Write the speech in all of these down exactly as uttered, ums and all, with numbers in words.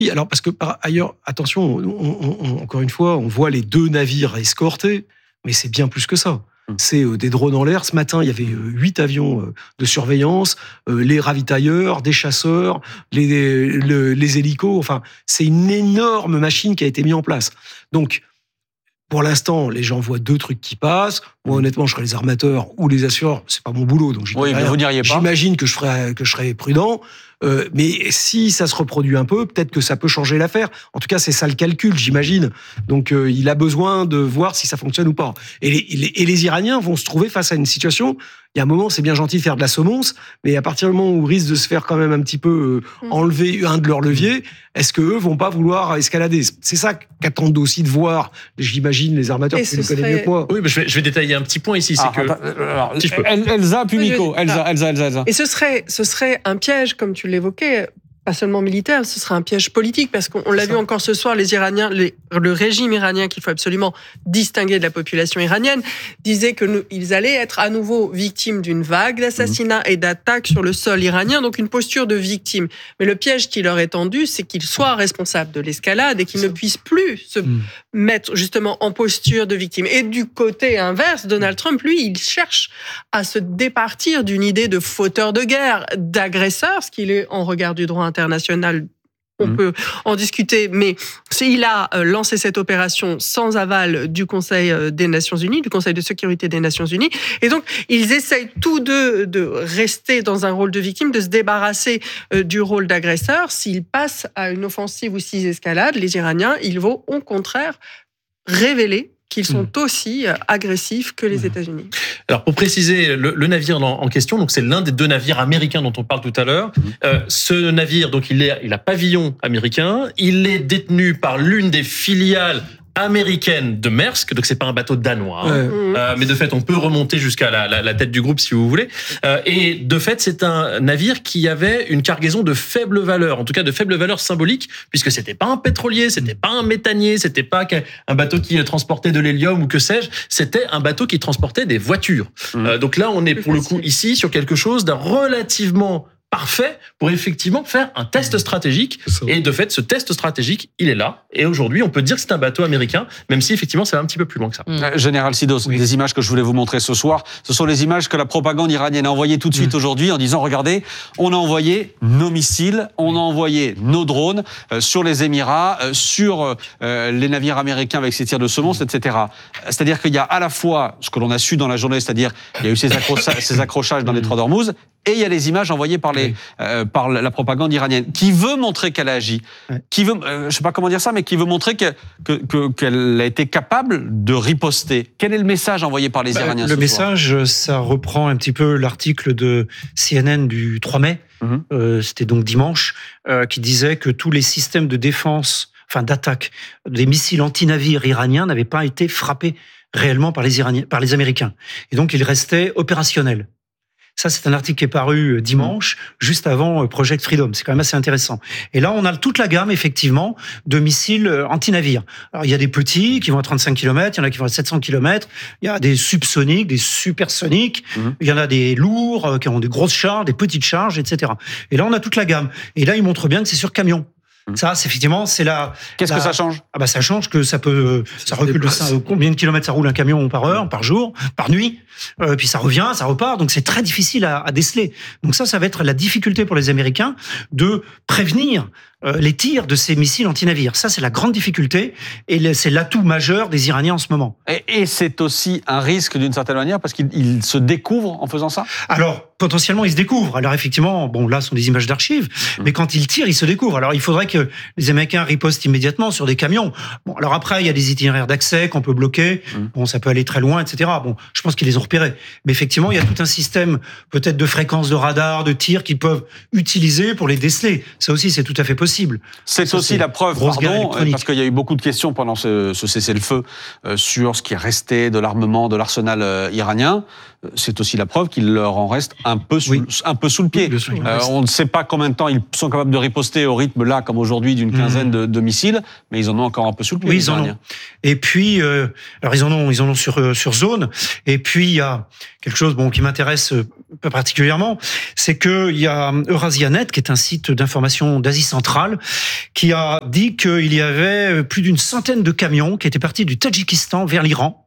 Oui, alors parce que par ailleurs, attention, on, on, on, encore une fois, on voit les deux navires escortés, mais c'est bien plus que ça. C'est euh, des drones en l'air. Ce matin, il y avait euh, huit avions euh, de surveillance, euh, les ravitailleurs, des chasseurs, les, le, les hélicos. Enfin, c'est une énorme machine qui a été mise en place. Donc, pour l'instant, les gens voient deux trucs qui passent. Moi, honnêtement, je serais les armateurs ou les assureurs. C'est pas mon boulot, donc j'y oui, mais vous n'iriez pas. J'imagine que je ferais, que je serais prudent. Euh, mais si ça se reproduit un peu, peut-être que ça peut changer l'affaire. En tout cas, c'est ça le calcul, j'imagine. Donc, euh, il a besoin de voir si ça fonctionne ou pas. Et les, les, et les Iraniens vont se trouver face à une situation. Il y a un moment, c'est bien gentil de faire de la semonce, mais à partir du moment où ils risquent de se faire quand même un petit peu euh, enlever un de leurs leviers, est-ce que eux vont pas vouloir escalader? C'est ça qu'attendent aussi de voir, j'imagine, les armateurs qui les connaissent mieux que moi. Oui, mais je vais, je vais détailler un petit point ici. C'est ah, que alors, si Elsa puis Nico. Elsa, Elsa, Elsa, Elsa. Et ce serait, ce serait un piège, comme tu l'évoquais. Pas seulement militaire, ce serait un piège politique, parce qu'on l'a vu encore ce soir, les Iraniens, les, le régime iranien, qu'il faut absolument distinguer de la population iranienne, disait que nous, ils allaient être à nouveau victimes d'une vague d'assassinats mmh. et d'attaques sur le sol iranien, donc une posture de victime. Mais le piège qui leur est tendu, c'est qu'ils soient responsables de l'escalade et qu'ils ne puissent plus se mmh. mettre justement en posture de victime. Et du côté inverse, Donald Trump, lui, il cherche à se départir d'une idée de fauteur de guerre, d'agresseur, ce qu'il est en regard du droit international, on mmh. peut en discuter, mais il a lancé cette opération sans aval du Conseil des Nations Unies, du Conseil de sécurité des Nations Unies, et donc ils essayent tous deux de rester dans un rôle de victime, de se débarrasser du rôle d'agresseur. S'ils passent à une offensive ou s'ils escaladent, les Iraniens, ils vont au contraire révéler qu'ils sont mmh. aussi agressifs que les mmh. États-Unis. Alors, pour préciser, le, le navire en, en question, donc c'est l'un des deux navires américains dont on parle tout à l'heure. Mmh. Euh, ce navire, donc il est, il a pavillon américain. Il est détenu par l'une des filiales américaine de Maersk, donc c'est pas un bateau danois, hein. ouais. euh, mais de fait on peut remonter jusqu'à la, la, la tête du groupe si vous voulez. Euh, et de fait c'est un navire qui avait une cargaison de faible valeur, en tout cas de faible valeur symbolique, puisque c'était pas un pétrolier, c'était pas un méthanier, c'était pas un bateau qui transportait de l'hélium ou que sais-je, c'était un bateau qui transportait des voitures. Mmh. Euh, donc là on est pour le coup ici sur quelque chose d'un relativement parfait pour effectivement faire un test stratégique. Et de fait, ce test stratégique, il est là. Et aujourd'hui, on peut dire que c'est un bateau américain, même si effectivement, ça va un petit peu plus loin que ça. Mmh. Général Sidos, oui. Des images que je voulais vous montrer ce soir, ce sont les images que la propagande iranienne a envoyées tout de suite mmh. aujourd'hui en disant, regardez, on a envoyé nos missiles, on a envoyé nos drones euh, sur les Émirats, euh, sur euh, les navires américains avec ces tirs de semonce, et cetera. C'est-à-dire qu'il y a à la fois ce que l'on a su dans la journée, c'est-à-dire il y a eu ces, accrocha- ces accrochages dans les trois d'Ormuz, et il y a les images envoyées par, les, oui. euh, par la propagande iranienne, qui veut montrer qu'elle a agi, oui. qui veut, euh, je ne sais pas comment dire ça, mais qui veut montrer que, que, que, qu'elle a été capable de riposter. Quel est le message envoyé par les bah, Iraniens Le ce message, soir ça reprend un petit peu l'article de C N N du trois mai, mmh. euh, c'était donc dimanche, euh, qui disait que tous les systèmes de défense, enfin d'attaque, des missiles anti-navires iraniens n'avaient pas été frappés réellement par les, Iraniens, par les Américains. Et donc, ils restaient opérationnels. Ça, c'est un article qui est paru dimanche, juste avant Project Freedom. C'est quand même assez intéressant. Et là, on a toute la gamme, effectivement, de missiles anti-navires. Alors, il y a des petits qui vont à trente-cinq kilomètres, il y en a qui vont à sept cents kilomètres, il y a des subsoniques, des supersoniques, mmh. il y en a des lourds, qui ont des grosses charges, des petites charges, et cetera. Et là, on a toute la gamme. Et là, il montre bien que c'est sur camion. Ça, c'est effectivement, c'est la. Qu'est-ce la... que ça change? Ah bah ça change que ça peut, ça recule de ça. Combien de kilomètres ça roule un camion par heure, par jour, par nuit, euh, puis ça revient, ça repart. Donc c'est très difficile à, à déceler. Donc ça, ça va être la difficulté pour les Américains de prévenir euh, les tirs de ces missiles anti-navires. Ça, c'est la grande difficulté et c'est l'atout majeur des Iraniens en ce moment. Et, et c'est aussi un risque d'une certaine manière parce qu'ils ils se découvrent en faisant ça. Alors potentiellement, ils se découvrent. Alors effectivement, bon là, ce sont des images d'archives, mmh. mais quand ils tirent, ils se découvrent. Alors il faudrait que les Américains ripostent immédiatement sur des camions. Bon, alors après, il y a des itinéraires d'accès qu'on peut bloquer. Mmh. Bon, ça peut aller très loin, et cetera. Bon, je pense qu'ils les ont repérés. Mais effectivement, il y a tout un système, peut-être de fréquences de radar, de tir qu'ils peuvent utiliser pour les déceler. Ça aussi, c'est tout à fait possible. C'est ça, aussi c'est la preuve, pardon, parce qu'il y a eu beaucoup de questions pendant ce, ce cessez-le-feu euh, sur ce qui est resté de l'armement, de l'arsenal euh, iranien. c'est aussi la preuve qu'il leur en reste un peu sous, oui. un peu sous le pied. Oui, euh, on ne sait pas combien de temps ils sont capables de riposter au rythme là, comme aujourd'hui, d'une quinzaine mmh. de, de missiles, mais ils en ont encore un peu sous le pied. Oui, ils en ont. Et puis, euh, alors ils en ont, ils en ont sur euh, sur zone. Et puis il y a quelque chose bon qui m'intéresse euh, particulièrement, c'est que il y a Eurasianet, qui est un site d'information d'Asie centrale, qui a dit qu'il y avait plus d'une centaine de camions qui étaient partis du Tadjikistan vers l'Iran.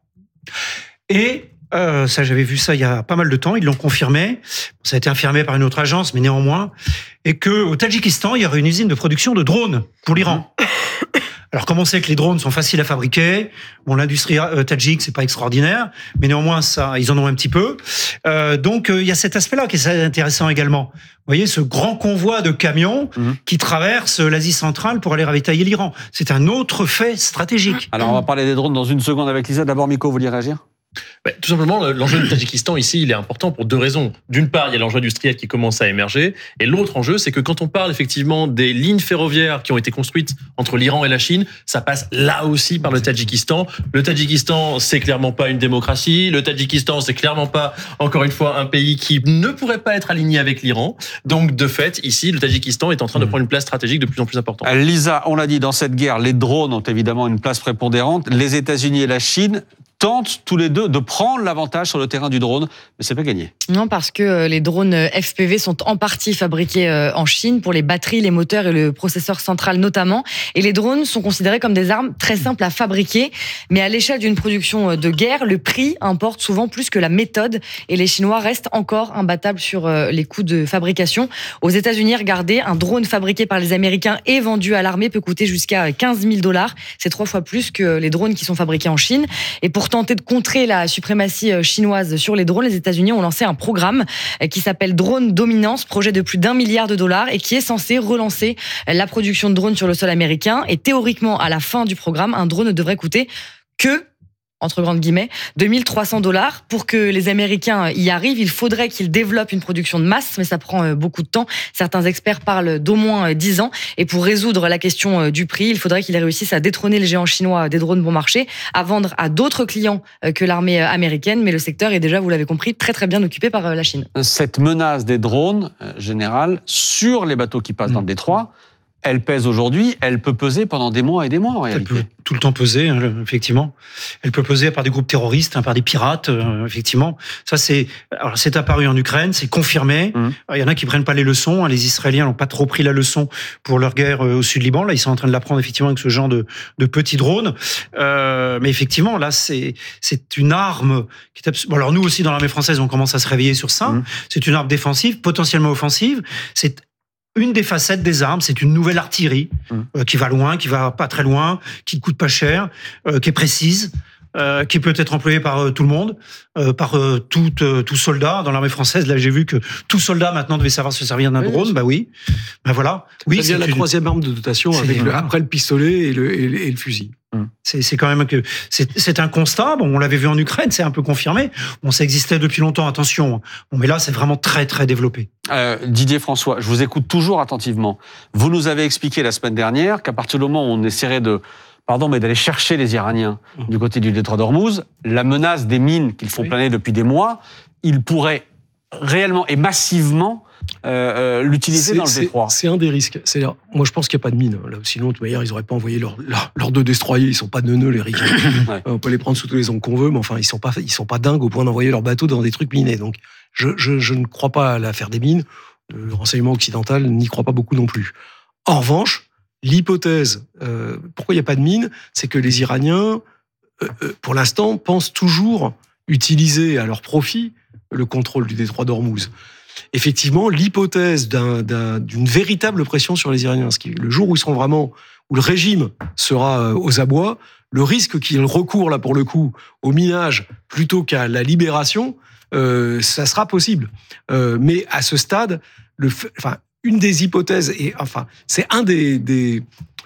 Et Euh, ça, j'avais vu ça il y a pas mal de temps. Ils l'ont confirmé. Ça a été infirmé par une autre agence, mais néanmoins. Et que au Tadjikistan, il y aurait une usine de production de drones pour l'Iran. Alors, comme on sait que les drones sont faciles à fabriquer, bon, l'industrie euh, tadjik, c'est pas extraordinaire, mais néanmoins, ça, ils en ont un petit peu. Euh, donc, euh, il y a cet aspect-là qui est intéressant également. Vous voyez, ce grand convoi de camions mmh. qui traverse l'Asie centrale pour aller ravitailler l'Iran. C'est un autre fait stratégique. Alors, on va parler des drones dans une seconde avec Lisa. D'abord, Miko, vous vouliez réagir ? Bah, tout simplement, l'enjeu du Tadjikistan ici, il est important pour deux raisons. D'une part, il y a l'enjeu industriel qui commence à émerger, et l'autre enjeu, c'est que quand on parle effectivement des lignes ferroviaires qui ont été construites entre l'Iran et la Chine, ça passe là aussi par le Tadjikistan. Le Tadjikistan, c'est clairement pas une démocratie. Le Tadjikistan, c'est clairement pas, encore une fois, un pays qui ne pourrait pas être aligné avec l'Iran. Donc, de fait, ici, le Tadjikistan est en train de prendre une place stratégique de plus en plus importante. Lisa, on l'a dit, dans cette guerre, les drones ont évidemment une place prépondérante. Les États-Unis et la Chine tentent tous les deux de prendre l'avantage sur le terrain du drone, mais c'est pas gagné. Non, parce que les drones F P V sont en partie fabriqués en Chine pour les batteries, les moteurs et le processeur central notamment. Et les drones sont considérés comme des armes très simples à fabriquer, mais à l'échelle d'une production de guerre, le prix importe souvent plus que la méthode. Et les Chinois restent encore imbattables sur les coûts de fabrication. Aux États-Unis, regardez, un drone fabriqué par les Américains et vendu à l'armée peut coûter jusqu'à quinze mille dollars. C'est trois fois plus que les drones qui sont fabriqués en Chine. Et pour tenter de contrer la suprématie chinoise sur les drones, les États-Unis ont lancé un programme qui s'appelle Drone Dominance, projet de plus d'un milliard de dollars et qui est censé relancer la production de drones sur le sol américain. Et théoriquement, à la fin du programme, un drone ne devrait coûter que entre grandes guillemets, deux mille trois cents dollars. Pour que les Américains y arrivent, il faudrait qu'ils développent une production de masse, mais ça prend beaucoup de temps. Certains experts parlent d'au moins dix ans. Et pour résoudre la question du prix, il faudrait qu'ils réussissent à détrôner le géant chinois des drones bon marché, à vendre à d'autres clients que l'armée américaine. Mais le secteur est déjà, vous l'avez compris, très très bien occupé par la Chine. Cette menace des drones, euh, générale, sur les bateaux qui passent mmh. dans le détroit, elle pèse aujourd'hui, elle peut peser pendant des mois et des mois en réalité. Elle peut tout le temps peser, hein, effectivement. Elle peut peser par des groupes terroristes, hein, par des pirates, euh, effectivement. Ça, c'est, alors, c'est apparu en Ukraine, c'est confirmé. Mmh. Il y en a qui prennent pas les leçons. Hein. Les Israéliens n'ont pas trop pris la leçon pour leur guerre euh, au sud Liban. Là, ils sont en train de l'apprendre effectivement avec ce genre de, de petits drones. Euh, mais effectivement, là, c'est, c'est une arme qui est abs... bon, alors nous aussi, dans l'armée française, on commence à se réveiller sur ça. Mmh. C'est une arme défensive, potentiellement offensive. C'est une des facettes des armes, c'est une nouvelle artillerie mmh. euh, qui va loin, qui va pas très loin, qui ne coûte pas cher, euh, qui est précise, euh, qui peut être employée par euh, tout le monde, euh, par euh, tout, euh, tout soldat. Dans l'armée française, là, j'ai vu que tout soldat maintenant devait savoir se servir d'un oui, drone. Bah oui, bah voilà. Oui, c'est la une... troisième arme de dotation avec le, après le pistolet et le, et le, et le fusil. C'est, c'est quand même que c'est, c'est un constat. Bon, on l'avait vu en Ukraine, c'est un peu confirmé. Bon, ça existait depuis longtemps. Attention. Bon, mais là, c'est vraiment très très développé. Euh, Didier François, je vous écoute toujours attentivement. Vous nous avez expliqué la semaine dernière qu'à partir du moment où on essaierait de, pardon, mais d'aller chercher les Iraniens mmh. du côté du détroit d'Ormuz, la menace des mines qu'ils font oui. planer depuis des mois, ils pourraient réellement et massivement Euh, euh, l'utiliser c'est, dans le détroit. C'est un des risques. C'est là, moi, je pense qu'il n'y a pas de mine. Là, sinon, de toute manière, ils n'auraient pas envoyé leurs leur, leur deux destroyers. Ils ne sont pas neuneux, les ricains. ouais. On peut les prendre sous tous les angles qu'on veut, mais enfin, ils ne sont pas, ils sont pas dingues au point d'envoyer leurs bateaux dans des trucs minés. Donc, je, je, je ne crois pas à l'affaire des mines. Le renseignement occidental n'y croit pas beaucoup non plus. En revanche, l'hypothèse, euh, pourquoi il n'y a pas de mine, c'est que les Iraniens, euh, euh, pour l'instant, pensent toujours utiliser à leur profit le contrôle du détroit d'Ormuz. Effectivement, l'hypothèse d'un, d'un, d'une véritable pression sur les Iraniens, ce qui, le jour où ils seront vraiment, où le régime sera aux abois, le risque qu'ils recourent là pour le coup au minage plutôt qu'à la libération, euh, ça sera possible. Euh, mais à ce stade, le, enfin, une des hypothèses et enfin, c'est un des, des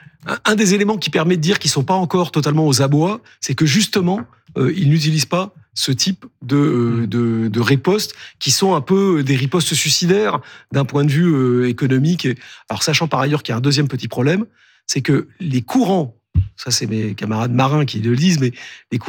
un des éléments qui permet de dire qu'ils sont pas encore totalement aux abois, c'est que justement, euh, ils n'utilisent pas ce type de, de, de ripostes qui sont un peu des ripostes suicidaires d'un point de vue euh, économique. Alors, sachant par ailleurs qu'il y a un deuxième petit problème, c'est que les courants, ça c'est mes camarades marins qui le disent, mais les courants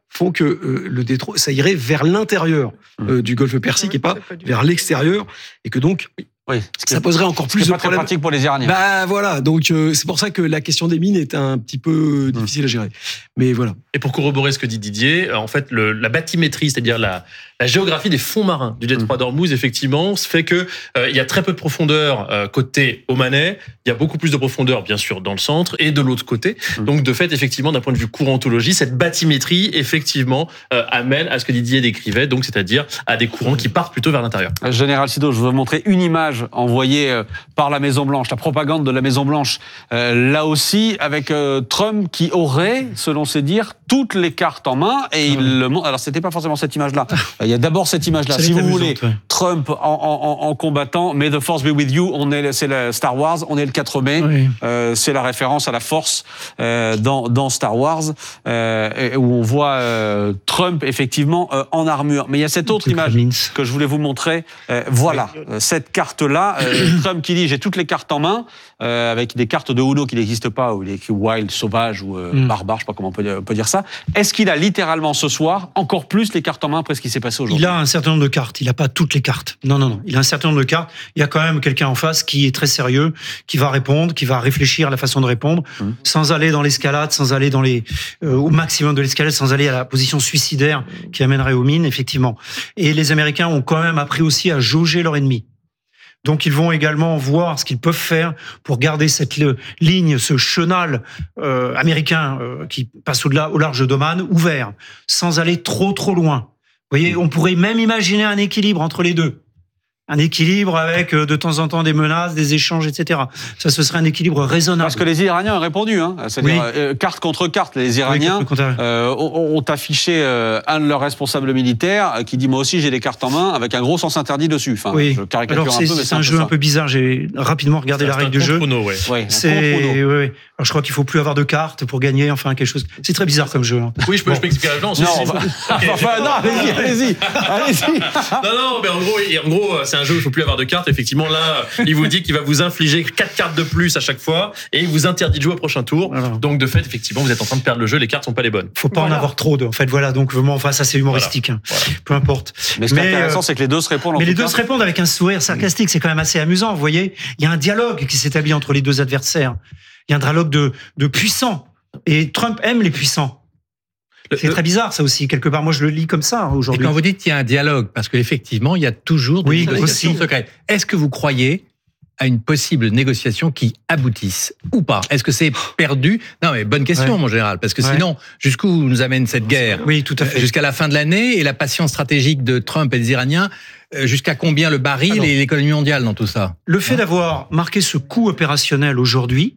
font que euh, le détroit, ça irait vers l'intérieur euh, du golfe Persique Oui, et pas, c'est pas du vers tout. l'extérieur, et que donc Oui, ça poserait encore plus plus de pas très problèmes. pratique pour les Iraniens. Bah voilà, donc euh, c'est pour ça que la question des mines est un petit peu difficile à gérer. Mais voilà. Et pour corroborer ce que dit Didier, en fait, le, la bathymétrie, c'est-à-dire la, la géographie des fonds marins du détroit d'Ormuz, effectivement, fait que euh, il y a très peu de profondeur euh, côté omanais. Il y a beaucoup plus de profondeur, bien sûr, dans le centre et de l'autre côté. Mmh. Donc, de fait, effectivement, d'un point de vue courantologie, cette bathymétrie, effectivement, euh, amène à ce que Didier décrivait, donc c'est-à-dire à des courants qui partent plutôt vers l'intérieur. Général Sido, je veux vous montrer une image envoyée euh, par la Maison Blanche, la propagande de la Maison Blanche, euh, là aussi avec euh, Trump qui aurait, selon ses dires, toutes les cartes en main et il oui. le montre. Alors c'était pas forcément cette image-là. Il y a d'abord cette image-là. Ça Si vous amusante, voulez, ouais. Trump en, en, en combattant, May the Force be with you. On est, c'est le Star Wars. On est le quatre mai. Oui. Euh, c'est la référence à la Force euh, dans, dans Star Wars euh, où on voit euh, Trump effectivement euh, en armure. Mais il y a cette autre C'est image Kremlin. que je voulais vous montrer. Euh, voilà, euh, cette carte-là. Euh, Trump qui dit j'ai toutes les cartes en main, euh, avec des cartes de Uno qui n'existent pas, où il est écrit wild, sauvage ou euh, Mm. barbare, je sais pas comment on peut, on peut dire ça. Est-ce qu'il a littéralement ce soir encore plus les cartes en main après ce qui s'est passé aujourd'hui? Il a un certain nombre de cartes. Il n'a pas toutes les cartes. Non, non, non. Il a un certain nombre de cartes. Il y a quand même quelqu'un en face qui est très sérieux, qui va répondre, qui va réfléchir à la façon de répondre, Mm. sans aller dans l'escalade, sans aller dans les euh, au maximum de l'escalade, sans aller à la position suicidaire qui amènerait aux mines, effectivement. Et les Américains ont quand même appris aussi à jauger leur ennemi. Donc ils vont également voir ce qu'ils peuvent faire pour garder cette le, ligne, ce chenal euh, américain euh, qui passe au-delà, au large d'Oman, ouvert, sans aller trop trop loin. Vous voyez, on pourrait même imaginer un équilibre entre les deux. Un équilibre avec euh, de temps en temps des menaces, des échanges, et cetera. Ça, ce serait un équilibre raisonnable. Parce que les Iraniens ont répondu, hein. C'est-à-dire Oui. euh, carte contre carte. Les Iraniens Oui, contre- euh, ont, ont affiché euh, un de leurs responsables militaires euh, qui dit moi aussi j'ai des cartes en main avec un gros sens interdit dessus. Enfin, oui. je caricature Alors un c'est, peu, mais c'est c'est un un jeu peu un peu bizarre. J'ai rapidement regardé la C'est règle un du jeu. contre-prono, ouais. Ouais, un C'est, contre-prono. oui, oui. Alors je crois qu'il faut plus avoir de cartes pour gagner, enfin quelque chose. C'est très bizarre comme jeu. Hein. Oui, je peux, je peux expliquer la chose. Non, bah, enfin, non, allez-y, allez-y, allez-y. Non, non, mais en gros, et en gros, c'est un jeu où il ne faut plus avoir de cartes. Effectivement, là, il vous dit qu'il va vous infliger quatre cartes de plus à chaque fois et il vous interdit de jouer au prochain tour. Voilà. Donc, de fait, effectivement, vous êtes en train de perdre le jeu. Les cartes sont pas les bonnes. Faut pas Voilà. en avoir trop de. En fait, voilà. Donc vraiment, enfin ça c'est humoristique. Hein. Voilà. Peu importe. Mais ce qui est Mais, intéressant, euh, c'est que les deux se répondent. en Mais les tout deux cas. se répondent avec un sourire sarcastique. C'est quand même assez amusant. Vous voyez, il y a un dialogue qui s'établit entre les deux adversaires. Il y a un dialogue de, de puissants. Et Trump aime les puissants. Le- C'est le- très bizarre, ça aussi. Quelque part, moi, je le lis comme ça hein, Et aujourd'hui. quand vous dites qu'il y a un dialogue, parce qu'effectivement, il y a toujours des Oui, négociations aussi. secrètes. Est-ce que vous croyez à une possible négociation qui aboutisse ou pas? Est-ce que c'est perdu? Non, mais bonne question, Ouais. mon général, parce que Ouais. sinon, jusqu'où nous amène cette guerre? Oui, tout à fait. Jusqu'à la fin de l'année et la patience stratégique de Trump et des Iraniens, euh, jusqu'à combien le baril Alors. et l'économie mondiale dans tout ça? Le fait d'avoir marqué ce coup opérationnel aujourd'hui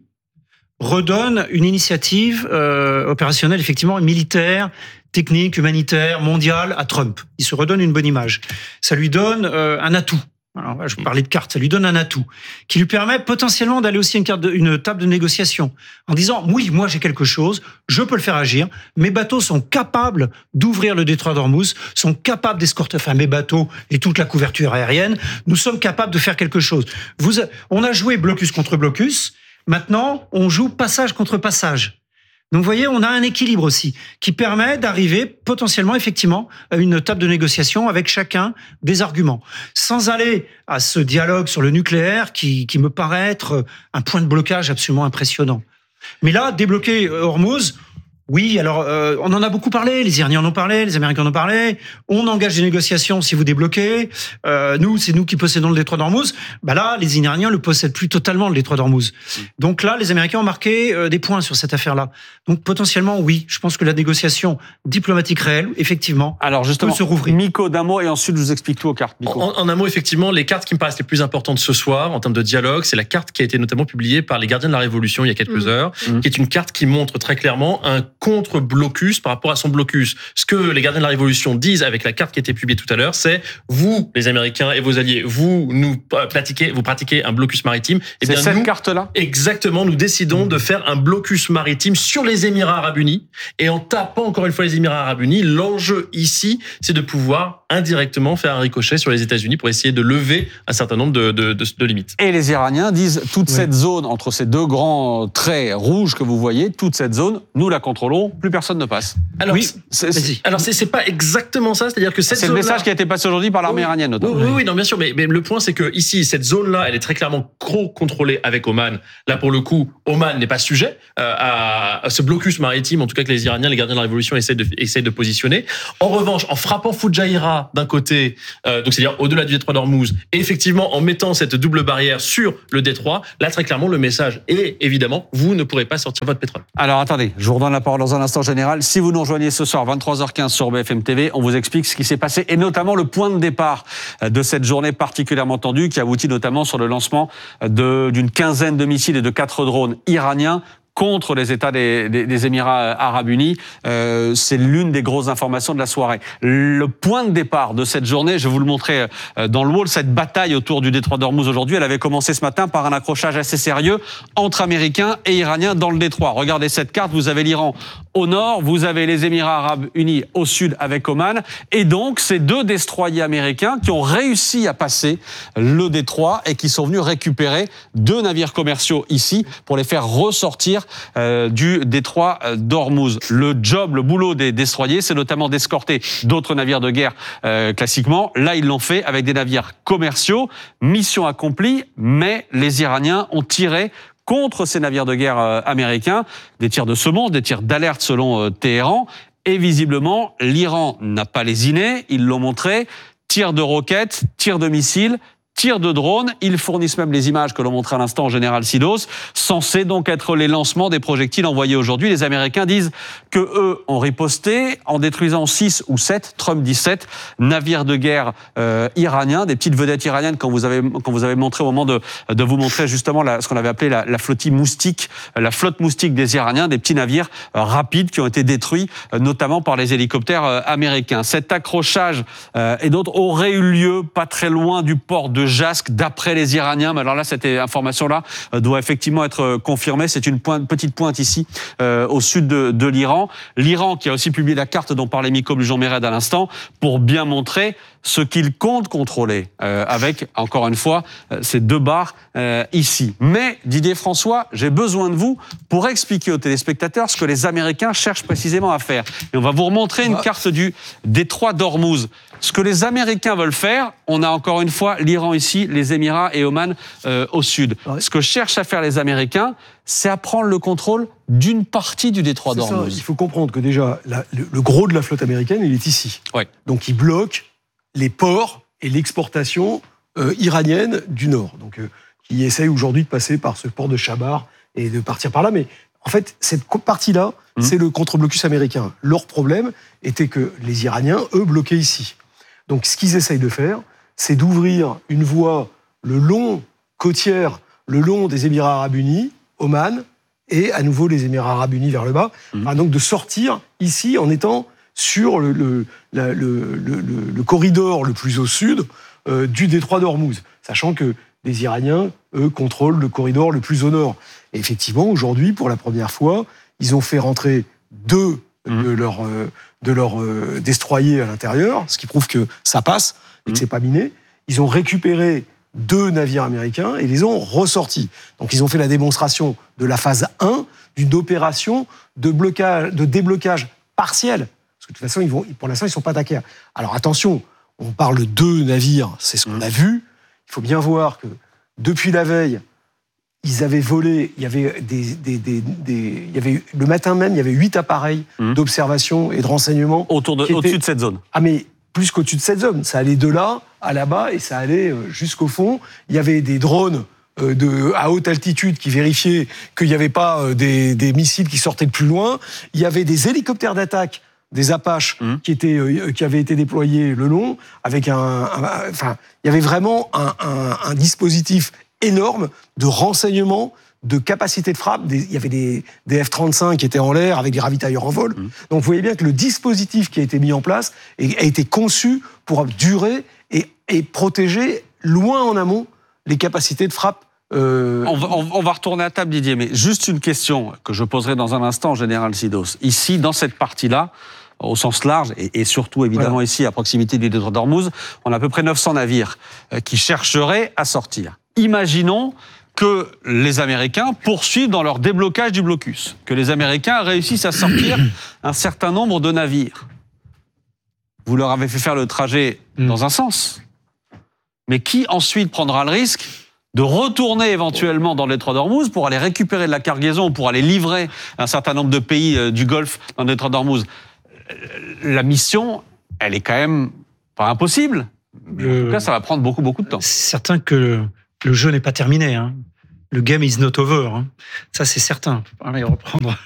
redonne une initiative euh, opérationnelle, effectivement, militaire, technique, humanitaire, mondiale à Trump. Il se redonne une bonne image. Ça lui donne euh, un atout. Alors, je parlais de cartes, ça lui donne un atout qui lui permet potentiellement d'aller aussi à une, carte de, une table de négociation en disant oui, moi j'ai quelque chose, je peux le faire agir. Mes bateaux sont capables d'ouvrir le détroit d'Ormuz, sont capables d'escorter, enfin mes bateaux et toute la couverture aérienne, nous sommes capables de faire quelque chose. Vous, on a joué blocus contre blocus, maintenant on joue passage contre passage. Donc vous voyez, on a un équilibre aussi qui permet d'arriver potentiellement effectivement à une table de négociation avec chacun des arguments, sans aller à ce dialogue sur le nucléaire qui, qui me paraît être un point de blocage absolument impressionnant. Mais là, débloquer Hormuz, oui, alors euh, on en a beaucoup parlé, les Iraniens en ont parlé, les Américains en ont parlé, on engage des négociations si vous débloquez, euh, nous, c'est nous qui possédons le détroit d'Ormuz, bah là, les Iraniens ne possèdent plus totalement le détroit d'Ormuz. Donc là, les Américains ont marqué euh, des points sur cette affaire-là. Donc potentiellement, oui, je pense que la négociation diplomatique réelle, effectivement, Alors justement, peut se rouvrir. Miko d'un mot et ensuite je vous explique tout aux cartes. Miko. En, en un mot, effectivement, les cartes qui me paraissent les plus importantes ce soir, en termes de dialogue, c'est la carte qui a été notamment publiée par les Gardiens de la Révolution il y a quelques Mmh. heures, Mmh. qui est une carte qui montre très clairement un contre-blocus par rapport à son blocus. Ce que les Gardiens de la Révolution disent avec la carte qui a été publiée tout à l'heure, c'est vous, les Américains et vos alliés, vous nous pratiquez, vous pratiquez un blocus maritime. Et C'est bien cette nous, carte-là. exactement, nous décidons de faire un blocus maritime sur les Émirats Arabes Unis. Et en tapant encore une fois les Émirats Arabes Unis, l'enjeu ici, c'est de pouvoir indirectement faire un ricochet sur les États-Unis pour essayer de lever un certain nombre de, de, de, de limites. Et les Iraniens disent toute Oui. cette zone entre ces deux grands traits rouges que vous voyez, toute cette zone, nous la contrôlons. l'eau, plus personne ne passe. Alors, Oui, c'est, c'est, alors c'est, c'est pas exactement ça, c'est-à-dire que cette C'est le message qui a été passé aujourd'hui par l'armée oui, iranienne, notamment. Oui, oui, oui, non, bien sûr, mais, mais le point, c'est que ici, cette zone-là, elle est très clairement contrôlée avec Oman. Là, pour le coup, Oman n'est pas sujet euh, à, à ce blocus maritime, en tout cas que les Iraniens, les gardiens de la révolution, essaient de, essaient de positionner. En revanche, en frappant Fujairah d'un côté, euh, donc c'est-à-dire au-delà du détroit d'Ormuz, et effectivement en mettant cette double barrière sur le détroit, là, très clairement, le message est évidemment, vous ne pourrez pas sortir votre pétrole. Alors attendez, je vous redonne la parole dans un instant général. Si vous nous rejoignez ce soir, vingt-trois heures quinze sur B F M T V, on vous explique ce qui s'est passé et notamment le point de départ de cette journée particulièrement tendue qui aboutit notamment sur le lancement de, d'une quinzaine de missiles et de quatre drones iraniens contre les États des, des, des Émirats Arabes Unis. Euh, c'est l'une des grosses informations de la soirée. Le point de départ de cette journée, je vais vous le montrer dans le wall, cette bataille autour du détroit d'Ormuz aujourd'hui, elle avait commencé ce matin par un accrochage assez sérieux entre Américains et Iraniens dans le détroit. Regardez cette carte, vous avez l'Iran au nord, vous avez les Émirats Arabes Unis au sud avec Oman, et donc ces deux destroyers américains qui ont réussi à passer le détroit et qui sont venus récupérer deux navires commerciaux ici pour les faire ressortir Euh, du détroit d'Ormuz. Le job, le boulot des destroyers, c'est notamment d'escorter d'autres navires de guerre euh, classiquement. Là, ils l'ont fait avec des navires commerciaux. Mission accomplie, mais les Iraniens ont tiré contre ces navires de guerre euh, américains. Des tirs de semonce, des tirs d'alerte selon euh, Téhéran. Et visiblement, l'Iran n'a pas lésiné, ils l'ont montré. Tirs de roquettes, tirs de missiles, tirs de drones, ils fournissent même les images que l'on montrait à l'instant au général Sidos, censés donc être les lancements des projectiles envoyés aujourd'hui. Les Américains disent que eux ont riposté en détruisant six ou sept, Trump dit sept, navires de guerre euh, iraniens, des petites vedettes iraniennes qu'on vous avait, qu'on vous avait montré au moment de, de vous montrer justement la, ce qu'on avait appelé la, la flottille moustique, la flotte moustique des Iraniens, des petits navires euh, rapides qui ont été détruits euh, notamment par les hélicoptères euh, américains. Cet accrochage euh, et d'autres aurait eu lieu pas très loin du port de Jasque, d'après les Iraniens. Mais alors là, cette information-là doit effectivement être confirmée. C'est une pointe, petite pointe ici, euh, au sud de, de l'Iran. L'Iran qui a aussi publié la carte dont parlait Miko Jean-Méred à l'instant, pour bien montrer ce qu'il compte contrôler, euh, avec, encore une fois, euh, ces deux barres euh, ici. Mais, Didier François, j'ai besoin de vous pour expliquer aux téléspectateurs ce que les Américains cherchent précisément à faire. Et on va vous remontrer une carte du détroit d'Ormuz. Ce que les Américains veulent faire, on a encore une fois l'Iran ici, les Émirats et Oman euh, au sud. Ouais. Ce que cherchent à faire les Américains, c'est à prendre le contrôle d'une partie du détroit d'Ormuz. Il faut comprendre que déjà, la, le, le gros de la flotte américaine, il est ici. Ouais. Donc il bloque les ports et l'exportation euh, iranienne du Nord. Donc euh, qui essaye aujourd'hui de passer par ce port de Chabar et de partir par là. Mais en fait, cette partie-là, mmh. c'est le contre-blocus américain. Leur problème était que les Iraniens, eux, bloquaient ici. Donc, ce qu'ils essayent de faire, c'est d'ouvrir une voie le long côtière, le long des Émirats Arabes Unis, Oman, et à nouveau les Émirats Arabes Unis vers le bas. Mmh. Enfin, donc, de sortir ici en étant sur le, le, la, le, le, le, le corridor le plus au sud euh, du détroit d'Ormuz, sachant que les Iraniens, eux, contrôlent le corridor le plus au nord. Et effectivement, aujourd'hui, pour la première fois, ils ont fait rentrer deux mmh. de leurs euh, de leurs euh, destroyers à l'intérieur, ce qui prouve que ça passe et que mmh. c'est pas miné. Ils ont récupéré deux navires américains et les ont ressortis. Donc ils ont fait la démonstration de la phase un d'une opération de blocage, de déblocage partiel. Parce que de toute façon, ils vont, pour l'instant, ils sont pas attaqués. Alors attention, on parle de deux navires, c'est ce qu'on a vu. Il faut bien voir que depuis la veille, ils avaient volé, il y avait des, des, des, des, il y avait, le matin même, il y avait huit appareils mmh. d'observation et de renseignement. Autour de, au-dessus étaient, de cette zone. Ah, mais plus qu'au-dessus de cette zone. Ça allait de là à là-bas et ça allait jusqu'au fond. Il y avait des drones de, à haute altitude qui vérifiaient qu'il n'y avait pas des, des missiles qui sortaient de plus loin. Il y avait des hélicoptères d'attaque, des Apaches, mmh. qui, étaient, qui avaient été déployés le long, avec un, un enfin, il y avait vraiment un, un, un dispositif énorme de renseignements, de capacité de frappe. Des, il y avait des, des F trente-cinq qui étaient en l'air avec des ravitailleurs en vol. Mmh. Donc vous voyez bien que le dispositif qui a été mis en place a été conçu pour durer et, et protéger loin en amont les capacités de frappe. Euh... On, va, on va retourner à table, Didier, mais juste une question que je poserai dans un instant au général Sidos. Ici, dans cette partie-là, au sens large, et, et surtout évidemment voilà. ici à proximité du détroit d'Ormuz, on a à peu près neuf cents navires qui chercheraient à sortir. Imaginons que les Américains poursuivent dans leur déblocage du blocus, que les Américains réussissent à sortir un certain nombre de navires. Vous leur avez fait faire le trajet dans un sens. Mais qui ensuite prendra le risque de retourner éventuellement dans le détroit d'Ormuz pour aller récupérer de la cargaison, pour aller livrer un certain nombre de pays du Golfe dans le détroit d'Ormuz? La mission, elle est quand même pas impossible. Mais en tout cas, ça va prendre beaucoup, beaucoup de temps. C'est certain que le jeu n'est pas terminé. Hein. Le game is not over. Hein. Ça, c'est certain. Allez, reprendre.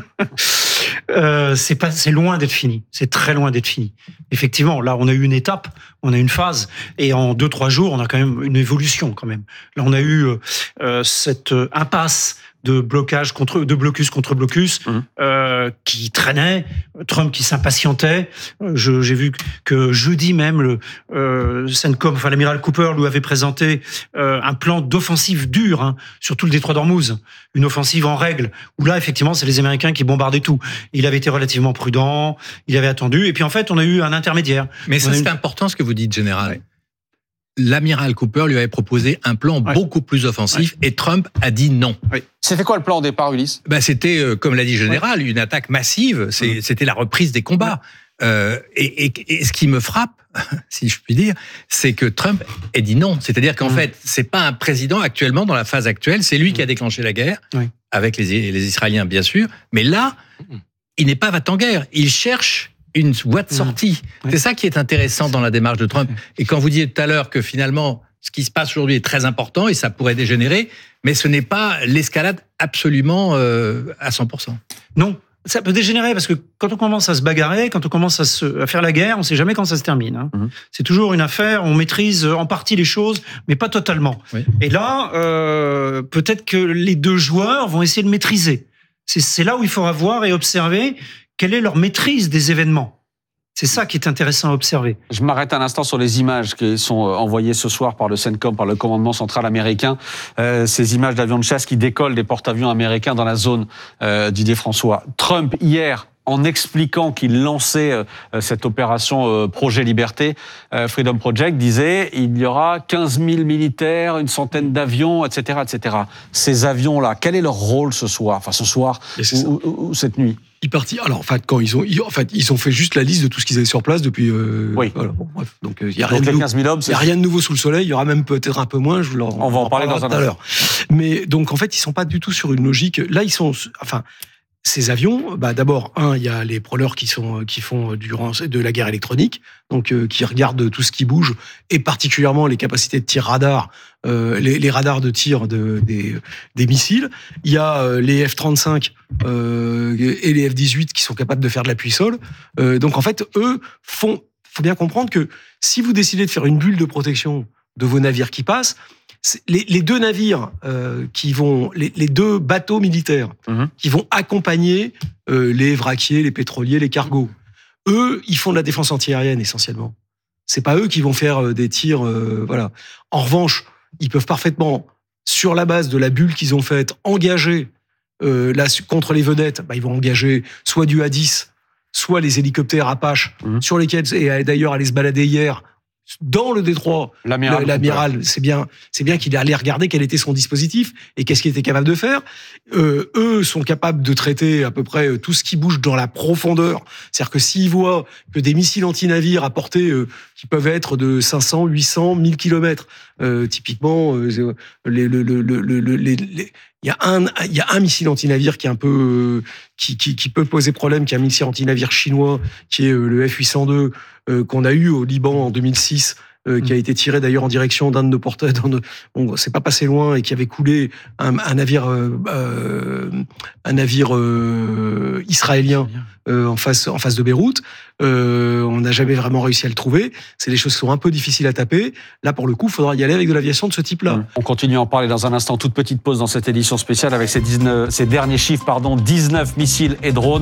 euh, c'est pas, c'est loin d'être fini. C'est très loin d'être fini. Effectivement, là, on a eu une étape, on a une phase, et en deux, trois jours, on a quand même une évolution, quand même. Là, on a eu euh, cette impasse de blocage contre, de blocus contre blocus, mmh. euh, qui traînait, Trump qui s'impatientait. Je, j'ai vu que jeudi même, le euh, CENTCOM, enfin l'amiral Cooper, lui avait présenté euh, un plan d'offensive dure hein, sur tout le détroit d'Ormuz, une offensive en règle, où là, effectivement, c'est les Américains qui bombardaient tout. Il avait été relativement prudent, il avait attendu, et puis en fait, on a eu un intermédiaire. Mais ça, on c'est une... important ce que vous dites, général. Ouais. L'amiral Cooper lui avait proposé un plan ouais. beaucoup plus offensif ouais. et Trump a dit non. Oui. C'était quoi le plan au départ, Ulysse ? Ben, c'était, euh, comme l'a dit le général, ouais. une attaque massive. C'est, mmh. C'était la reprise des combats. Ouais. Euh, et, et, et ce qui me frappe, si je puis dire, c'est que Trump ait dit non. C'est-à-dire qu'en mmh. fait, c'est pas un président actuellement dans la phase actuelle. C'est lui mmh. qui a déclenché la guerre, ouais. avec les, les Israéliens bien sûr. Mais là, mmh. il n'est pas va-t-en-guerre. Il cherche une voie de sortie. Mmh. C'est ça qui est intéressant dans la démarche de Trump. Et quand vous disiez tout à l'heure que finalement, ce qui se passe aujourd'hui est très important et ça pourrait dégénérer, mais ce n'est pas l'escalade absolument euh, à cent pour cent. Non, ça peut dégénérer parce que quand on commence à se bagarrer, quand on commence à, se, à faire la guerre, on ne sait jamais quand ça se termine. Hein. Mmh. C'est toujours une affaire, on maîtrise en partie les choses, mais pas totalement. Oui. Et là, euh, peut-être que les deux joueurs vont essayer de maîtriser. C'est, c'est là où il faudra voir et observer quelle est leur maîtrise des événements. C'est ça qui est intéressant à observer. Je m'arrête un instant sur les images qui sont envoyées ce soir par le CENTCOM, par le commandement central américain. Euh, ces images d'avions de chasse qui décollent des porte-avions américains dans la zone euh, du Défrançois. Trump, hier, en expliquant qu'il lançait euh, cette opération euh, Projet Liberté, euh, Freedom Project, disait il y aura quinze mille militaires, une centaine d'avions, et cetera, et cetera. Ces avions-là, quel est leur rôle ce soir, enfin ce soir ou, ou, ou cette nuit? Ils partent. Alors, en fait, quand ils ont, ils, en fait, ils ont fait juste la liste de tout ce qu'ils avaient sur place depuis. Euh, oui. Voilà, bon, bref. Donc, il y a donc rien les quinze mille hommes. Il y a rien de nouveau sous le soleil. Il y aura même peut-être un peu moins. Je vous leur, on va en, en parler dans un tout à l'heure. Mais donc, en fait, ils sont pas du tout sur une logique. Là, ils sont. Enfin, ces avions. Bah, d'abord, un, il y a les prôleurs qui sont qui font du de la guerre électronique, donc euh, qui regardent tout ce qui bouge et particulièrement les capacités de tir radar. Euh, les, les radars de tir de, des, des missiles. Il y a euh, les F trente-cinq euh, et les F dix-huit qui sont capables de faire de l'appui-sol. Euh, donc en fait, eux font. Faut bien comprendre que si vous décidez de faire une bulle de protection de vos navires qui passent, les, les deux navires euh, qui vont, les, les deux bateaux militaires mmh. qui vont accompagner euh, les vraquiers, les pétroliers, les cargos. Eux, ils font de la défense antiaérienne essentiellement. C'est pas eux qui vont faire des tirs, euh, voilà. En revanche, ils peuvent parfaitement, sur la base de la bulle qu'ils ont faite, engager euh, là, contre les vedettes. Bah, ils vont engager soit du A dix, soit les hélicoptères Apache, mmh. sur lesquels, et d'ailleurs, aller se balader hier, dans le détroit, l'amiral, l'amiral c'est bien, c'est bien qu'il est allé regarder quel était son dispositif et qu'est-ce qu'il était capable de faire. Euh, eux sont capables de traiter à peu près tout ce qui bouge dans la profondeur. C'est-à-dire que s'ils voient que des missiles anti-navires à portée euh, qui peuvent être de cinq cents, huit cents, mille kilomètres, euh, typiquement, euh, les, le, le, le, le, les, les, il y a un, il y a un missile anti-navire qui est un peu, euh, qui, qui, qui peut poser problème, qui est un missile anti-navire chinois, qui est euh, le F huit cent deux, euh, qu'on a eu au Liban en deux mille six, euh, mmh. qui a été tiré d'ailleurs en direction d'un de nos porteurs, on s'est pas passé loin, et qui avait coulé un, un navire, euh, euh, un navire euh, israélien euh, en face, en face de Beyrouth. Euh, on n'a jamais vraiment réussi à le trouver. C'est des choses qui sont un peu difficiles à taper. Là, pour le coup, il faudra y aller avec de l'aviation de ce type-là. On continue à en parler dans un instant. Toute petite pause dans cette édition spéciale avec ces, dix-neuf, ces derniers chiffres, pardon, dix-neuf missiles et drones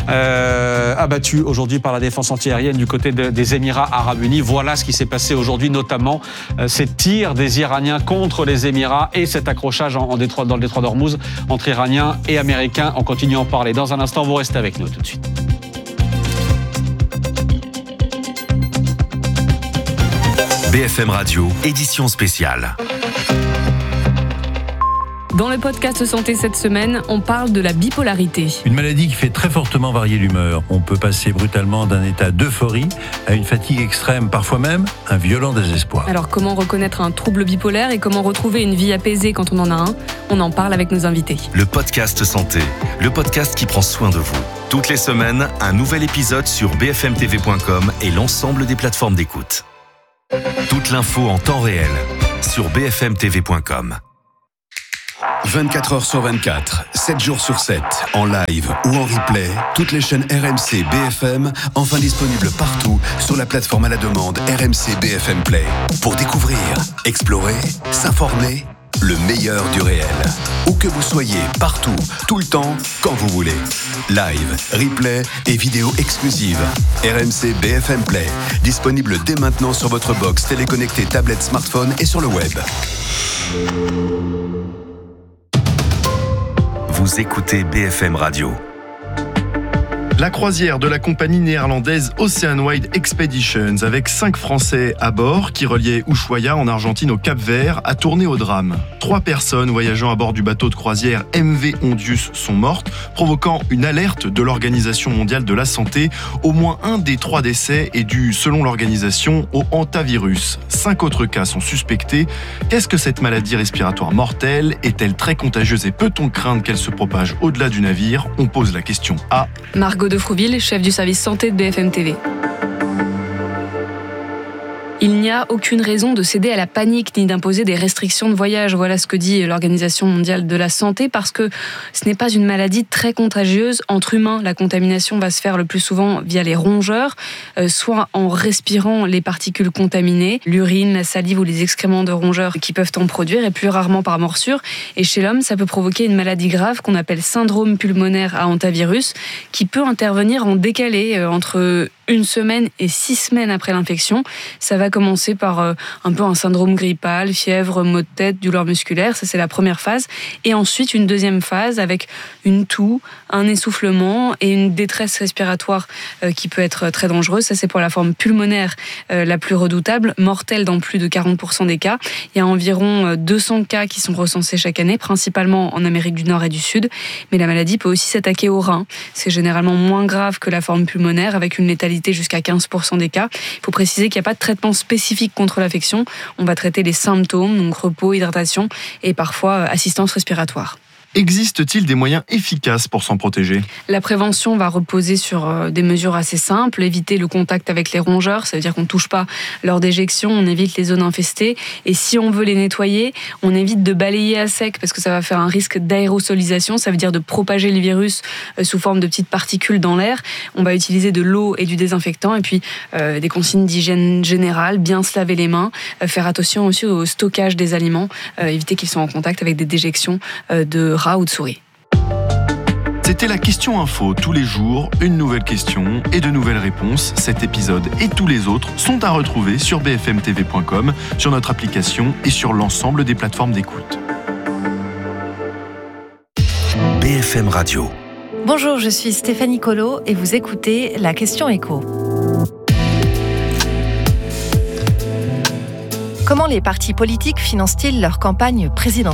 euh, abattus aujourd'hui par la défense antiaérienne du côté de, des Émirats Arabes Unis. Voilà ce qui s'est passé aujourd'hui, notamment euh, ces tirs des Iraniens contre les Émirats et cet accrochage en, en détroit, dans le détroit d'Ormuz entre Iraniens et Américains. On continue à en parler dans un instant. Vous restez avec nous tout de suite. B F M Radio, édition spéciale. Dans le podcast Santé cette semaine, on parle de la bipolarité. Une maladie qui fait très fortement varier l'humeur. On peut passer brutalement d'un état d'euphorie à une fatigue extrême, parfois même un violent désespoir. Alors comment reconnaître un trouble bipolaire et comment retrouver une vie apaisée quand on en a un ? On en parle avec nos invités. Le podcast Santé, le podcast qui prend soin de vous. Toutes les semaines, un nouvel épisode sur b f m t v point com et l'ensemble des plateformes d'écoute. Toute l'info en temps réel sur b f m t v point com. vingt-quatre heures sur vingt-quatre, sept jours sur sept, en live ou en replay, toutes les chaînes R M C B F M, enfin disponibles partout sur la plateforme à la demande R M C B F M Play. Pour découvrir, explorer, s'informer, le meilleur du réel. Où que vous soyez, partout, tout le temps, quand vous voulez. Live, replay et vidéos exclusives. R M C B F M Play, disponible dès maintenant sur votre box téléconnectée, tablette, smartphone et sur le web. Vous écoutez B F M Radio. La croisière de la compagnie néerlandaise Oceanwide Expeditions, avec cinq Français à bord, qui reliaient Ushuaia en Argentine au Cap-Vert, a tourné au drame. Trois personnes voyageant à bord du bateau de croisière M V Ondius sont mortes, provoquant une alerte de l'Organisation mondiale de la santé. Au moins un des trois décès est dû, selon l'organisation, au hantavirus. Cinq autres cas sont suspectés. Qu'est-ce que cette maladie respiratoire mortelle ? Est-elle très contagieuse et peut-on craindre qu'elle se propage au-delà du navire ? On pose la question à Margot de Frouville, chef du service santé de B F M T V. Il n'y a aucune raison de céder à la panique ni d'imposer des restrictions de voyage. Voilà ce que dit l'Organisation mondiale de la santé, parce que ce n'est pas une maladie très contagieuse. Entre humains, la contamination va se faire le plus souvent via les rongeurs, euh, soit en respirant les particules contaminées, l'urine, la salive ou les excréments de rongeurs qui peuvent en produire, et plus rarement par morsure. Et chez l'homme, ça peut provoquer une maladie grave qu'on appelle syndrome pulmonaire à hantavirus, qui peut intervenir en décalé euh, entre une semaine et six semaines après l'infection. Ça va commencer par euh, un peu un syndrome grippal, fièvre, maux de tête, douleur musculaire, ça c'est la première phase. Et ensuite une deuxième phase avec une toux, un essoufflement et une détresse respiratoire euh, qui peut être très dangereuse. Ça c'est pour la forme pulmonaire euh, la plus redoutable, mortelle dans plus de quarante pour cent des cas. Il y a environ deux cents cas qui sont recensés chaque année, principalement en Amérique du Nord et du Sud. Mais la maladie peut aussi s'attaquer aux reins. C'est généralement moins grave que la forme pulmonaire, avec une létalité jusqu'à quinze pour cent des cas. Il faut préciser qu'il n'y a pas de traitement spécifique contre l'affection. On va traiter les symptômes, donc repos, hydratation et parfois assistance respiratoire. Existe-t-il des moyens efficaces pour s'en protéger ? La prévention va reposer sur des mesures assez simples. Éviter le contact avec les rongeurs, ça veut dire qu'on ne touche pas lors d'éjection, on évite les zones infestées. Et si on veut les nettoyer, on évite de balayer à sec parce que ça va faire un risque d'aérosolisation, ça veut dire de propager le virus sous forme de petites particules dans l'air. On va utiliser de l'eau et du désinfectant et puis euh, des consignes d'hygiène générale, bien se laver les mains, euh, faire attention aussi au stockage des aliments, euh, éviter qu'ils soient en contact avec des déjections euh, de ou de souris. C'était la question info. Tous les jours, une nouvelle question et de nouvelles réponses. Cet épisode et tous les autres sont à retrouver sur b f m t v point com, sur notre application et sur l'ensemble des plateformes d'écoute. B F M Radio. Bonjour, je suis Stéphanie Colo et vous écoutez La Question Écho. Comment les partis politiques financent-ils leur campagne présidentielle ?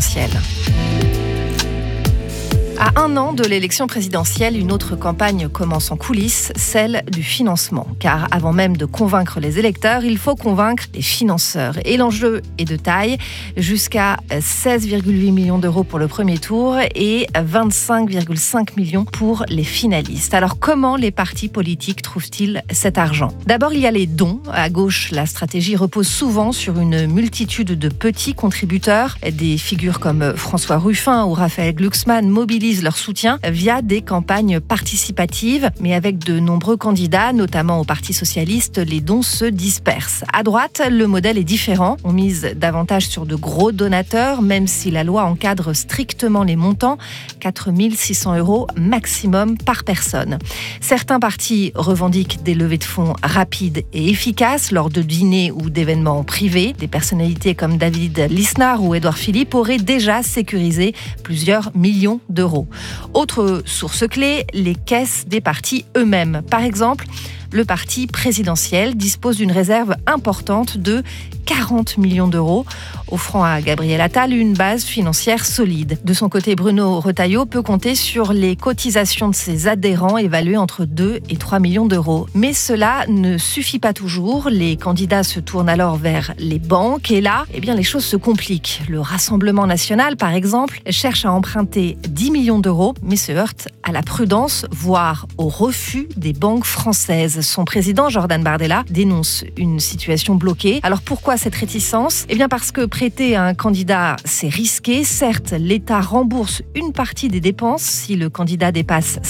À un an de l'élection présidentielle, une autre campagne commence en coulisses, celle du financement. Car avant même de convaincre les électeurs, il faut convaincre les financeurs. Et l'enjeu est de taille, jusqu'à seize virgule huit millions d'euros pour le premier tour et vingt-cinq virgule cinq millions pour les finalistes. Alors comment les partis politiques trouvent-ils cet argent ? D'abord, il y a les dons. À gauche, la stratégie repose souvent sur une multitude de petits contributeurs. Des figures comme François Ruffin ou Raphaël Glucksmann mobilisent leur soutien via des campagnes participatives. Mais avec de nombreux candidats, notamment au Parti socialiste, les dons se dispersent. À droite, le modèle est différent. On mise davantage sur de gros donateurs, même si la loi encadre strictement les montants, quatre mille six cents euros maximum par personne. Certains partis revendiquent des levées de fonds rapides et efficaces lors de dîners ou d'événements privés. Des personnalités comme David Lisnard ou Édouard Philippe auraient déjà sécurisé plusieurs millions d'euros. Autre source clé, les caisses des partis eux-mêmes. Par exemple, Le parti présidentiel dispose d'une réserve importante de quarante millions d'euros, offrant à Gabriel Attal une base financière solide. De son côté, Bruno Retailleau peut compter sur les cotisations de ses adhérents évaluées entre deux et trois millions d'euros. Mais cela ne suffit pas toujours. Les candidats se tournent alors vers les banques et là, eh bien, les choses se compliquent. Le Rassemblement national, par exemple, cherche à emprunter dix millions d'euros, mais se heurte à la prudence, voire au refus des banques françaises. Son président, Jordan Bardella, dénonce une situation bloquée. Alors pourquoi cette réticence ? Eh bien parce que prêter à un candidat, c'est risqué. Certes, l'État rembourse une partie des dépenses si le candidat dépasse